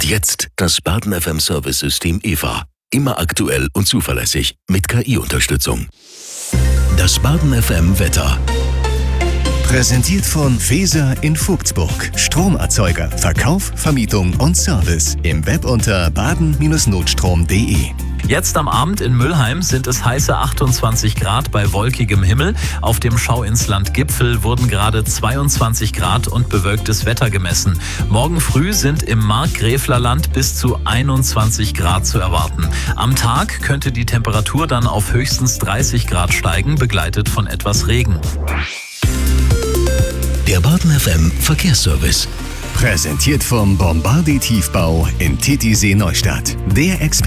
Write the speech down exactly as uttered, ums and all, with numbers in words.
Und jetzt das Baden F M Service-System E V A. Immer aktuell und zuverlässig mit K I-Unterstützung. Das Baden F M Wetter. Präsentiert von Feser in Vogtsburg. Stromerzeuger, Verkauf, Vermietung und Service. Im Web unter baden Notstrom punkt de. Jetzt am Abend in Müllheim sind es heiße achtundzwanzig Grad bei wolkigem Himmel. Auf dem Schau ins Land Gipfel wurden gerade zweiundzwanzig Grad und bewölktes Wetter gemessen. Morgen früh sind im Markgräflerland bis zu einundzwanzig Grad zu erwarten. Am Tag könnte die Temperatur dann auf höchstens dreißig Grad steigen, begleitet von etwas Regen. Der Baden F M Verkehrsservice. Präsentiert vom Bombardier Tiefbau in Titisee Neustadt. Der Experte